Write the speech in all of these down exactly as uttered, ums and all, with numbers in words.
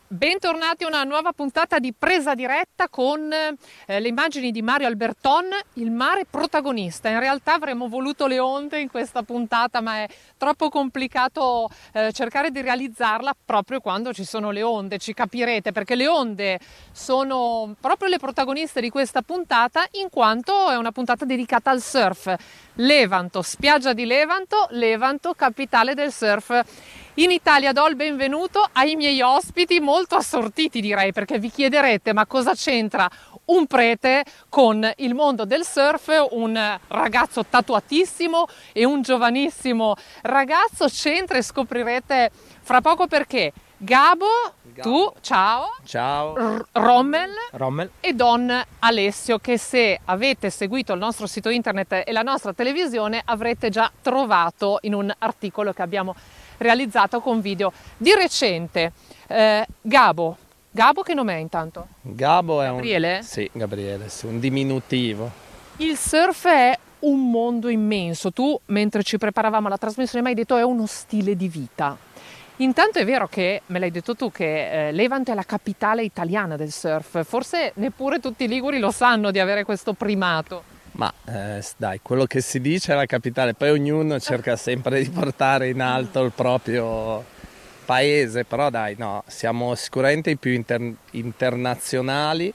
Bentornati a una nuova puntata di Presa Diretta con eh, le immagini di Mario Alberton, il mare protagonista. In realtà avremmo voluto le onde in questa puntata, ma è troppo complicato eh, cercare di realizzarla proprio quando ci sono le onde, ci capirete, perché le onde sono proprio le protagoniste di questa puntata, in quanto è una puntata dedicata al surf. Levanto, spiaggia di Levanto, Levanto, capitale del surf in Italia. Do il benvenuto ai miei ospiti molto assortiti, direi, perché vi chiederete ma cosa c'entra un prete con il mondo del surf, un ragazzo tatuatissimo e un giovanissimo ragazzo. C'entra e scoprirete fra poco perché. Gabo, Gabo. tu, ciao. Ciao. R- Rommel. Rommel. E Don Alessio, che se avete seguito il nostro sito internet e la nostra televisione avrete già trovato in un articolo che abbiamo realizzato con video di recente. eh, Gabo, Gabo che nome è intanto? Gabo è Gabriele? un... Sì, Gabriele, sì, un diminutivo. Il surf è un mondo immenso. Tu, mentre ci preparavamo alla trasmissione, mi hai detto è uno stile di vita. Intanto è vero che, me l'hai detto tu, che eh, Levanto è la capitale italiana del surf. Forse neppure tutti i liguri lo sanno di avere questo primato. Ma eh, dai, quello che si dice è la capitale, poi ognuno cerca sempre di portare in alto il proprio paese, però dai, no, siamo sicuramente i più inter- internazionali,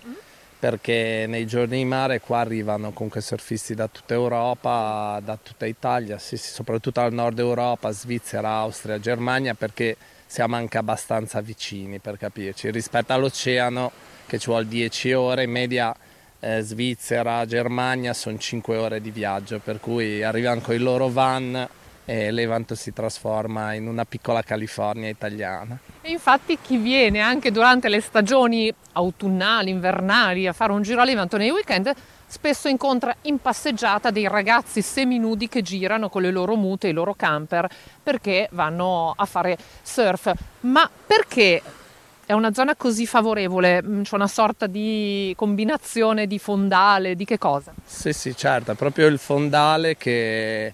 perché nei giorni di mare qua arrivano comunque surfisti da tutta Europa, da tutta Italia, sì, sì, soprattutto al nord Europa, Svizzera, Austria, Germania, perché siamo anche abbastanza vicini, per capirci, rispetto all'oceano che ci vuole dieci ore, in media eh, Svizzera, Germania sono cinque ore di viaggio, per cui arrivano con i loro van e Levanto si trasforma in una piccola California italiana. E infatti chi viene anche durante le stagioni autunnali, invernali a fare un giro a Levanto nei weekend spesso incontra in passeggiata dei ragazzi seminudi che girano con le loro mute e i loro camper perché vanno a fare surf. Ma perché è una zona così favorevole? C'è una sorta di combinazione di fondale, di che cosa? Sì, sì, certo, è proprio il fondale che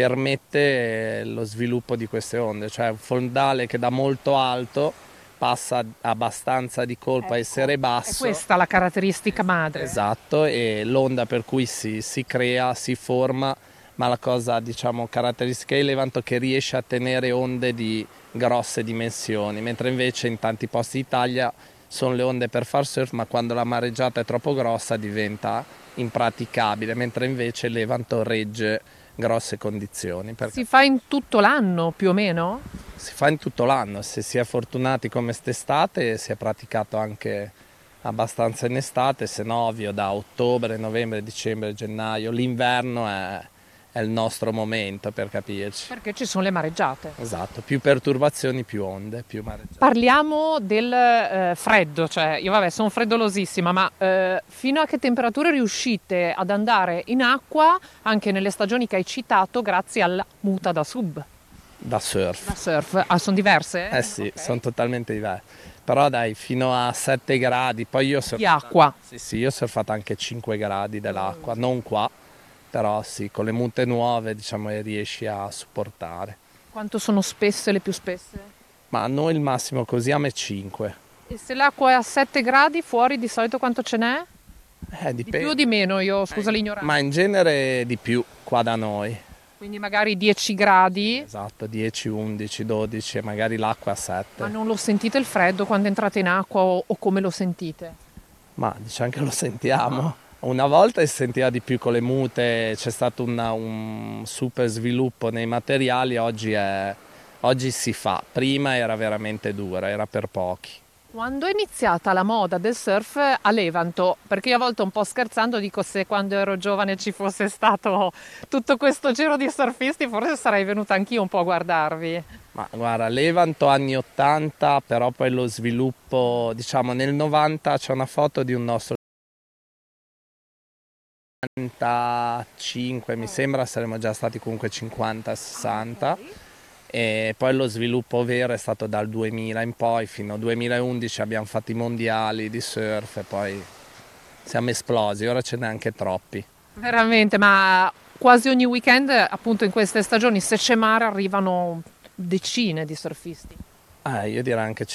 permette lo sviluppo di queste onde, cioè un fondale che da molto alto passa abbastanza di colpo Ecco, a essere basso. È questa la caratteristica madre. Esatto, e l'onda per cui si, si crea, si forma, ma la cosa, diciamo, caratteristica di Levanto è che riesce a tenere onde di grosse dimensioni, mentre invece in tanti posti d'Italia sono le onde per far surf, ma quando la mareggiata è troppo grossa diventa impraticabile, mentre invece Levanto regge grosse condizioni. Perché Si fa in tutto l'anno più o meno? si fa in tutto l'anno, se si è fortunati come quest'estate si è praticato anche abbastanza in estate, se no ovvio da ottobre, novembre, dicembre, gennaio, l'inverno è, è il nostro momento, per capirci. Perché ci sono le mareggiate. Esatto, più perturbazioni, più onde, più mareggiate. Parliamo del eh, freddo, cioè io vabbè sono freddolosissima, ma eh, fino a che temperature riuscite ad andare in acqua anche nelle stagioni che hai citato grazie alla muta da sub? Da surf. Da surf? Ah, sono diverse? Eh sì, Okay. sono totalmente diverse. Però dai, fino a sette gradi, poi io ho surfato, Di acqua? Sì, sì, io ho surfato anche cinque gradi dell'acqua, non qua, però sì, con le mute nuove diciamo che riesci a supportare. Quanto sono spesse le più spesse? Ma a noi il massimo che usiamo è cinque. E se l'acqua è a sette gradi fuori di solito quanto ce n'è? Eh, Di dipende. più o di meno? Io scusa l'ignoranza. Ma in genere di più qua da noi. Quindi magari dieci gradi. Esatto, dieci, undici, dodici e magari l'acqua a sette. Ma non lo sentite il freddo quando entrate in acqua o, o come lo sentite? Ma diciamo che lo sentiamo. Una volta si sentiva di più con le mute, c'è stato una, un super sviluppo nei materiali, oggi, è, oggi si fa. Prima era veramente dura, era per pochi. Quando è iniziata la moda del surf a Levanto? Perché io a volte un po' scherzando dico se quando ero giovane ci fosse stato tutto questo giro di surfisti forse sarei venuta anch'io un po' a guardarvi. Ma guarda, Levanto anni ottanta, però poi lo sviluppo, diciamo nel novanta c'è una foto di un nostro cinquantacinque, mi sembra, saremmo già stati comunque cinquanta sessanta. E poi lo sviluppo vero è stato dal duemila in poi, fino al duemilaundici abbiamo fatto i mondiali di surf e poi siamo esplosi, ora ce n'è anche troppi. Veramente, ma quasi ogni weekend, appunto in queste stagioni, se c'è mare, arrivano decine di surfisti. Eh, io direi anche